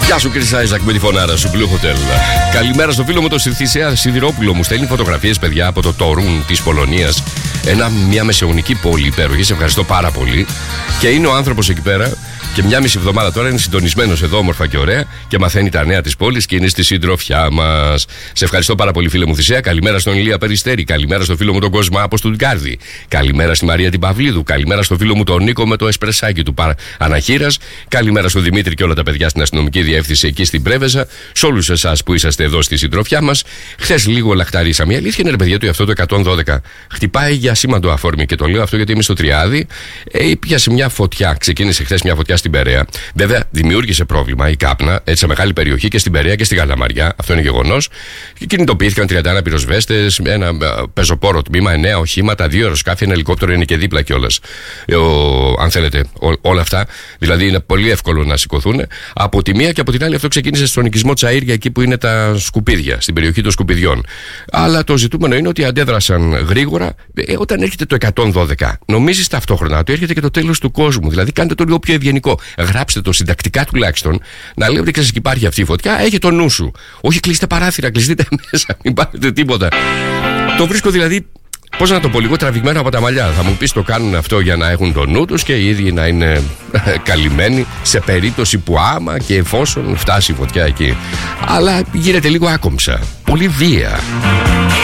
Γεια σου, Chris Isaac, με τη φωνάρα σου, Blue Hotel. Καλημέρα στο φίλο μου, τον Θησέα Σιδηρόπουλο. Μου στέλνει φωτογραφίες, παιδιά, από το Τορούν της Πολωνίας. Μια μεσαιωνική πόλη υπέροχη. Σε ευχαριστώ πάρα πολύ. Και είναι ο άνθρωπος εκεί πέρα. Και μια μισή εβδομάδα τώρα είναι συντονισμένος εδώ, όμορφα και ωραία, και μαθαίνει τα νέα της πόλης και είναι στη συντροφιά μας. Σε ευχαριστώ πάρα πολύ, φίλε μου Θησέα. Καλημέρα στον Ηλία Περιστέρη. Καλημέρα στο φίλο μου τον Κοσμά από Στουτγκάρδη. Καλημέρα στη Μαρία την Παυλίδου. Καλημέρα στο φίλο μου τον Νίκο με το εσπρεσάκι του Αναχείρας. Καλημέρα στον Δημήτρη και όλα τα παιδιά στην αστυνομική διεύθυνση εκεί στην Πρέβεζα. Σε όλους εσάς που είσαστε εδώ στη συντροφιά μας. Χθες λίγο λαχταρίσαμε. Η αλήθεια είναι, ρε παιδιά, ότι αυτό το 112 χτυπάει για σήμαντο αφόρμη. Και το λέω αυτό γιατί είμαι στο Τριάδι. Πιάσε μια φωτιά. Ξεκίνησε χθες μια φωτιά στην Περαία. Βέβαια, δημιούργησε πρόβλημα η κάπνα έτσι σε μεγάλη περιοχή και στην Περαία και στη Γαλαμαριά. Αυτό είναι γεγονός. Κινητοποιήθηκαν 31 πυροσβέστες, ένα πεζοπόρο τμήμα, 9 οχήματα, 2 αεροσκάφη, ένα ελικόπτερο είναι και δίπλα κιόλας. Αν θέλετε, όλα αυτά. Δηλαδή είναι πολύ εύκολο να σηκωθούν. Από τη μία και από την άλλη, αυτό ξεκίνησε στον οικισμό Τσαΐρια, εκεί που είναι τα σκουπίδια, στην περιοχή των σκουπιδιών. Αλλά το ζητούμενο είναι ότι αντέδρασαν γρήγορα. Όταν έρχεται το 112, νομίζεις ταυτόχρονα ότι έρχεται και το τέλος του κόσμου. Δηλαδή, κάντε το λίγο πιο ευγενικό. Γράψτε το συντακτικά τουλάχιστον, να λέει ότι ξέρεις, υπάρχει αυτή η φωτιά, έχει το νου σου. Όχι, κλείστε παράθυρα, κλειστείτε μέσα, μην πάρετε τίποτα. Το βρίσκω δηλαδή, πώς να το πω, λίγο τραβηγμένο από τα μαλλιά. Θα μου πεις το κάνουν αυτό για να έχουν το νου τους και οι ίδιοι να είναι καλυμμένοι σε περίπτωση που άμα και εφόσον φτάσει η φωτιά εκεί. Αλλά γίνεται λίγο άκομψα, πολύ βία.